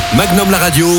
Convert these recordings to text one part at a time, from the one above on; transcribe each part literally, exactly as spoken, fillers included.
Magnum la radio.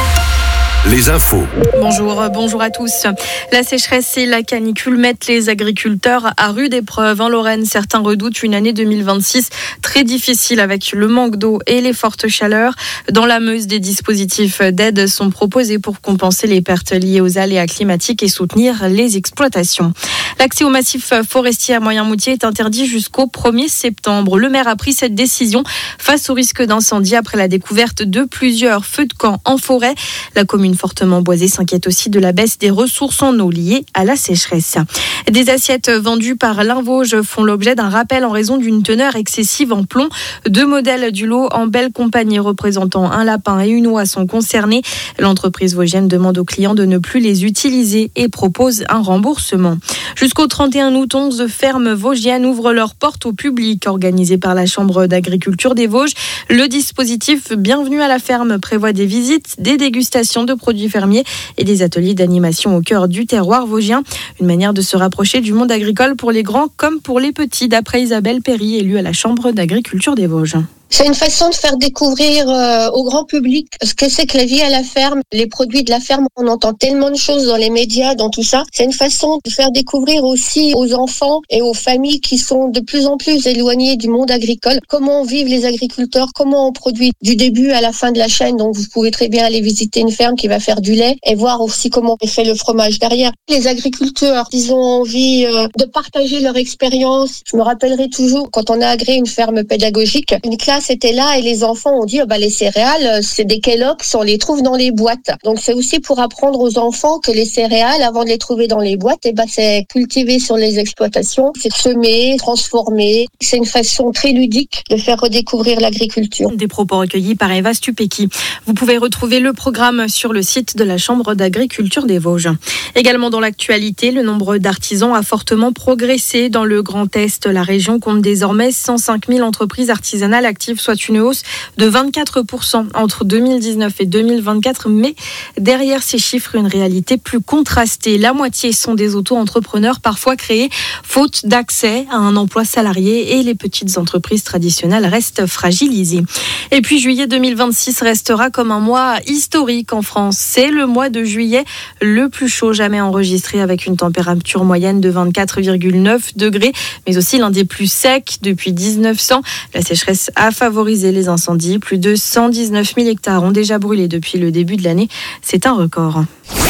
Les infos. Bonjour, bonjour à tous. La sécheresse et la canicule mettent les agriculteurs à rude épreuve. En Lorraine, certains redoutent une année deux mille vingt-six très difficile avec le manque d'eau et les fortes chaleurs. Dans la Meuse, des dispositifs d'aide sont proposés pour compenser les pertes liées aux aléas climatiques et soutenir les exploitations. L'accès au massif forestier à Moyen-Moutier est interdit jusqu'au premier septembre. Le maire a pris cette décision face au risque d'incendie après la découverte de plusieurs feux de camp en forêt. La commune fortement boisée s'inquiète aussi de la baisse des ressources en eau liées à la sécheresse. Des assiettes vendues par Linvauge font l'objet d'un rappel en raison d'une teneur excessive en plomb. Deux modèles du lot en belle compagnie représentant un lapin et une oie sont concernés. L'entreprise vosgienne demande aux clients de ne plus les utiliser et propose un remboursement. Jusqu'au trente et un août, onze fermes vosgiennes ouvrent leurs portes au public. Organisé par la Chambre d'agriculture des Vosges, le dispositif Bienvenue à la ferme prévoit des visites, des dégustations de produits fermiers et des ateliers d'animation au cœur du terroir vosgien. Une manière de se rapprocher du monde agricole pour les grands comme pour les petits, d'après Isabelle Perry, élue à la Chambre d'agriculture des Vosges. C'est une façon de faire découvrir euh, au grand public ce que c'est que la vie à la ferme, les produits de la ferme. On entend tellement de choses dans les médias, dans tout ça. C'est une façon de faire découvrir aussi aux enfants et aux familles qui sont de plus en plus éloignées du monde agricole comment vivent les agriculteurs, comment on produit du début à la fin de la chaîne. Donc vous pouvez très bien aller visiter une ferme qui va faire du lait et voir aussi comment on fait le fromage derrière. Les agriculteurs, ils ont envie euh, de partager leur expérience. Je me rappellerai toujours quand on a agréé une ferme pédagogique, une classe c'était là et les enfants ont dit oh bah les céréales c'est des Kellogg's, on les trouve dans les boîtes. Donc c'est aussi pour apprendre aux enfants que les céréales avant de les trouver dans les boîtes, et bah c'est cultiver sur les exploitations, c'est semer, transformer. C'est une façon très ludique de faire redécouvrir l'agriculture. Des propos recueillis par Eva Stupecki. Vous pouvez retrouver le programme sur le site de la Chambre d'agriculture des Vosges. Également dans l'actualité, le nombre d'artisans a fortement progressé dans le Grand Est. La région compte désormais cent cinq mille entreprises artisanales actives, soit une hausse de vingt-quatre pour cent entre deux mille dix-neuf et deux mille vingt-quatre. Mais derrière ces chiffres, une réalité plus contrastée. La moitié sont des auto-entrepreneurs, parfois créés faute d'accès à un emploi salarié, et les petites entreprises traditionnelles restent fragilisées. Et puis juillet deux mille vingt-six restera comme un mois historique en France. C'est le mois de juillet le plus chaud jamais enregistré, avec une température moyenne de vingt-quatre virgule neuf degrés, mais aussi l'un des plus secs depuis dix-neuf cents. La sécheresse a favorisé les incendies. Plus de cent dix-neuf mille hectares ont déjà brûlé depuis le début de l'année. C'est un record.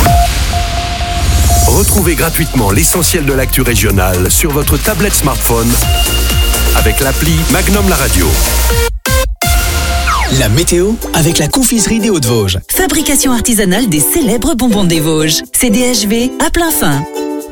Retrouvez gratuitement l'essentiel de l'actu régionale sur votre tablette smartphone avec l'appli Magnum la radio. La météo avec la confiserie des Hauts-de-Vosges. Fabrication artisanale des célèbres bonbons des Vosges. C D H V à plein fin.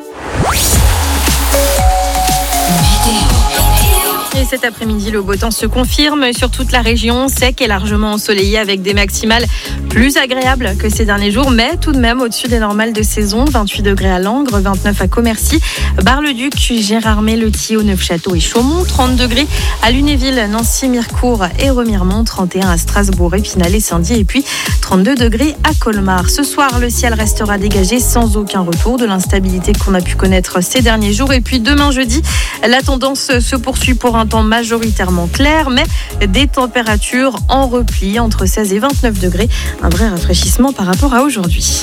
Et cet après-midi, le beau temps se confirme sur toute la région, sec et largement ensoleillé, avec des maximales plus agréables que ces derniers jours, mais tout de même au-dessus des normales de saison. vingt-huit degrés à Langres, vingt-neuf à Commercy, Bar-le-Duc, Gérardmer, Le Thillot, Neufchâteau et Chaumont, trente degrés à Lunéville, Nancy, Mirecourt et Remiremont, trente et un à Strasbourg, Épinal et Saint-Dié, et puis trente-deux degrés à Colmar. Ce soir, le ciel restera dégagé sans aucun retour de l'instabilité qu'on a pu connaître ces derniers jours. Et puis demain jeudi, la tendance se poursuit pour un temps majoritairement clair, mais des températures en repli entre seize et vingt-neuf degrés. Un vrai rafraîchissement par rapport à aujourd'hui.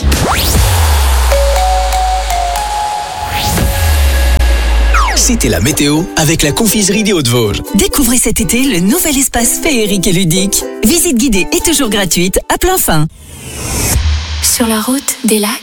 C'était la météo avec la confiserie des Hauts-de-Vosges. Découvrez cet été le nouvel espace féerique et ludique. Visite guidée et toujours gratuite à plein fin. Sur la route des lacs,